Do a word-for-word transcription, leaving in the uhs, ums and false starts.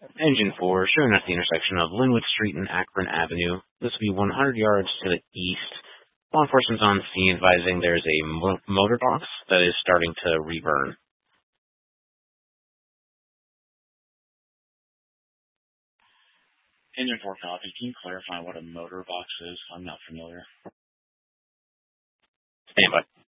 Engine four, showing at the intersection of Linwood Street and Akron Avenue. This will be one hundred yards to the east. Law enforcement's on scene advising there's a mo- motor box that is starting to reburn. Engine four copy. Can you clarify what a motor box is? I'm not familiar. Stand by.